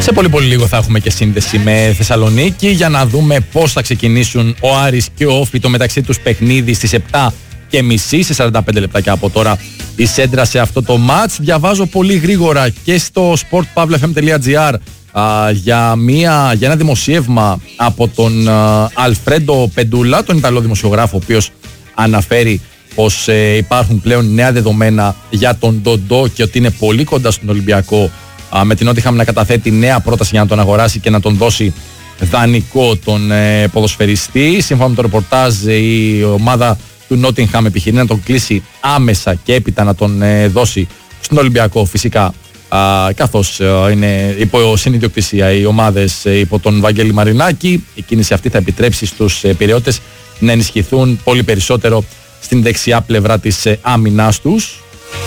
Σε πολύ λίγο θα έχουμε και σύνδεση με Θεσσαλονίκη για να δούμε πώς θα ξεκινήσουν ο Άρης και ο Όφη το μεταξύ τους παιχνίδι στις 7:30 σε 45 λεπτάκια από τώρα η σέντρα σε αυτό το μάτς. Διαβάζω πολύ γρήγορα και στο sportpavlefm.gr για ένα δημοσίευμα από τον Αλφρέντο Πεντούλα, τον Ιταλό δημοσιογράφο, ο οποίος αναφέρει πως υπάρχουν πλέον νέα δεδομένα για τον Ντοντό και ότι είναι πολύ κοντά στον Ολυμπιακό, με την Νότιχαμ να καταθέτει νέα πρόταση για να τον αγοράσει και να τον δώσει δανεικό τον ποδοσφαιριστή. Σύμφωνα με το ρεπορτάζ, η ομάδα του Νότιχαμ επιχειρεί να τον κλείσει άμεσα και έπειτα να τον δώσει στον Ολυμπιακό, φυσικά καθώς είναι υπό συνιδιοκτησία οι ομάδες υπό τον Βαγγέλη Μαρινάκη. Η κίνηση αυτή θα επιτρέψει στους πειραιώτες να ενισχυθούν πολύ περισσότερο στην δεξιά πλευρά της άμυνάς τους.